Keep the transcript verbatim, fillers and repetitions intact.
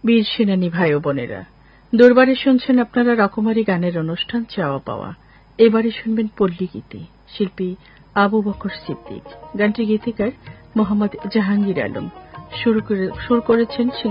বীর সেনানী ভাই ও বোনেরা, দরবারে শুনছেন আপনারা রকমারি গানের অনুষ্ঠান চাওয়া পাওয়া। এবারে শুনবেন পল্লী গীতি, শিল্পী আবু বকর সিদ্দিক। গানটির গীতিকার মোহাম্মদ জাহাঙ্গীর আলম। সুর করেছেন